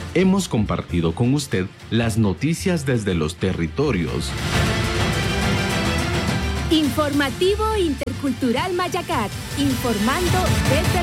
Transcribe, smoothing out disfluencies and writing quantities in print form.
Hemos compartido con usted las noticias desde los territorios. Informativo Intercultural Mayacat, informando desde